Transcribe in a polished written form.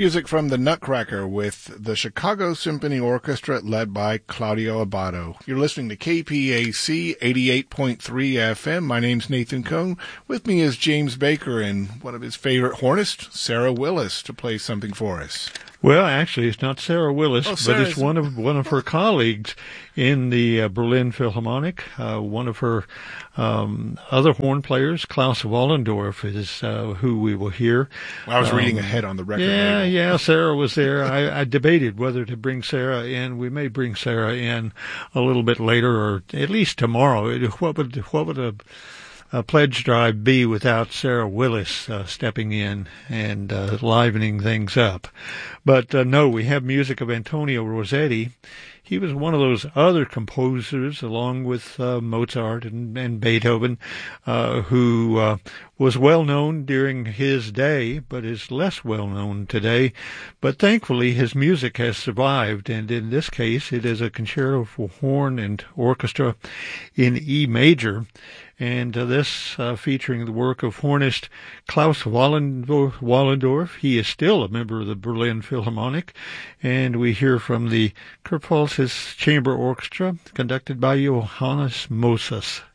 Music from the Nutcracker with the Chicago Symphony Orchestra led by Claudio Abbado. You're listening to KPAC 88.3 FM. My name's Nathan Cohn. With me is James Baker and one of his favorite hornists, Sarah Willis, to play something for us. Well, actually, it's not Sarah Willis, but it's one of her colleagues in the Berlin Philharmonic. One of her other horn players, Klaus Wallendorf, is who we will hear. Well, I was reading ahead on the record. Yeah, Sarah was there. I debated whether to bring Sarah in. We may bring Sarah in a little bit later, or at least tomorrow. What would a pledge drive be without Sarah Willis stepping in and livening things up? But no, we have music of Antonio Rossetti. He was one of those other composers, along with Mozart and Beethoven, who was well known during his day, but is less well known today. But thankfully, his music has survived, and in this case, it is a concerto for horn and orchestra in E major. And this featuring the work of hornist Klaus Wallendorf. He is still a member of the Berlin Philharmonic. And we hear from the Kurpfalz's Chamber Orchestra, conducted by Johannes Moses.